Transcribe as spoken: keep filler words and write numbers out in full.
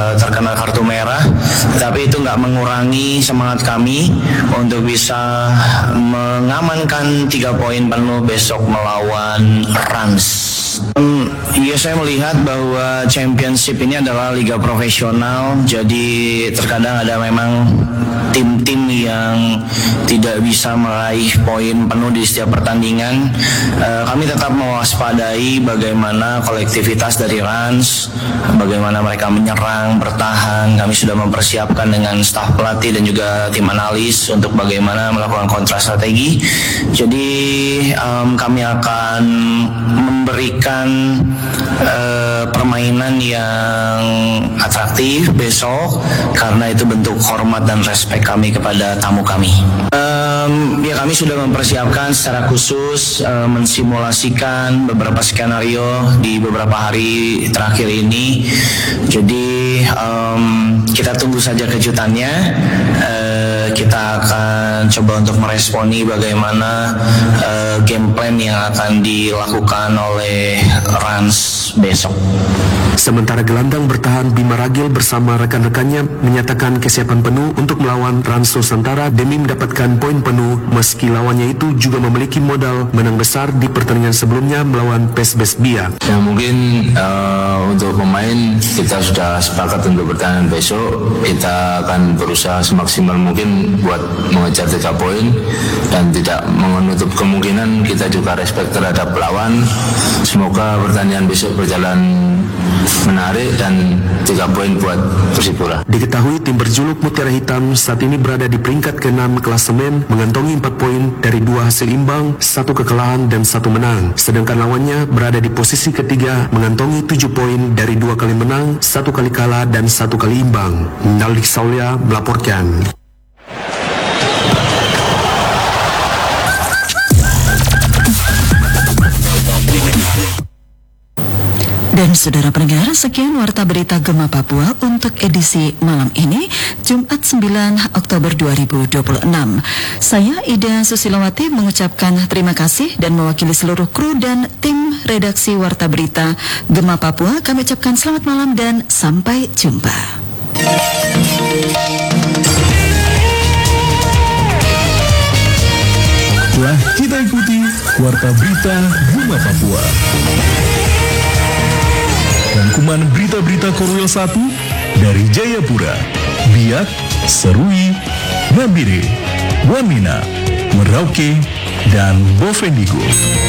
terkena kartu merah, tapi itu nggak mengurangi semangat kami untuk bisa mengamankan tiga poin penuh besok melawan Rans. Um, ya saya melihat bahwa championship ini adalah liga profesional, jadi terkadang ada memang tim-tim yang tidak bisa meraih poin penuh di setiap pertandingan. Uh, kami tetap mewaspadai bagaimana kolektivitas dari Rans, bagaimana mereka menyerang, bertahan. Kami sudah mempersiapkan dengan staf pelatih dan juga tim analis untuk bagaimana melakukan kontra strategi. Jadi um, kami akan memberikan uh, permainan yang atraktif besok karena itu bentuk hormat dan respek kami kepada tamu kami. Um, ya kami sudah mempersiapkan secara khusus uh, mensimulasikan beberapa skenario di beberapa hari terakhir ini. Jadi um, kita tunggu saja kejutannya. Uh, kita akan coba untuk meresponi bagaimana uh, game plan yang akan dilakukan oleh Rans besok. Sementara gelandang bertahan Bima Ragil bersama rekan-rekannya menyatakan kesiapan penuh untuk melawan Rans Nusantara demi mendapatkan poin penuh meski lawannya itu juga memiliki modal menang besar di pertandingan sebelumnya melawan P E S Besbia. Ya mungkin uh, untuk pemain kita sudah sepakat untuk pertandingan besok, kita akan berusaha semaksimal mungkin buat mengejar tiga poin dan tidak menutup kemungkinan kita juga respect terhadap lawan. Semoga pertandingan besok berjalan menarik dan tiga poin buat Persipura. Diketahui tim berjuluk Mutiara Hitam saat ini berada di peringkat keenam klasemen mengantongi empat poin dari dua hasil imbang, satu kekalahan dan satu menang. Sedangkan lawannya berada di posisi ketiga mengantongi tujuh poin dari dua kali menang, satu kali kalah dan satu kali imbang. Naldik Saulia melaporkan. Dan saudara pendengar, sekian Warta Berita Gema Papua untuk edisi malam ini, Jumat sembilan Oktober dua ribu dua puluh enam. Saya Ida Susilawati mengucapkan terima kasih dan mewakili seluruh kru dan tim redaksi Warta Berita Gema Papua, kami ucapkan selamat malam dan sampai jumpa. Telah kita ikuti Warta Berita Gema Papua. Rangkuman berita-berita Korwil satu dari Jayapura, Biak, Serui, Nabire, Wamena, Merauke, dan Bovendigul.